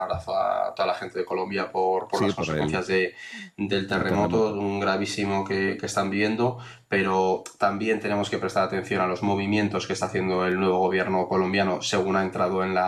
abrazo a toda la gente de Colombia por Sí, las por el, consecuencias del del terremoto, terremoto. un gravísimo que están viviendo, pero también tenemos que prestar atención a los movimientos que está haciendo el nuevo gobierno colombiano según ha entrado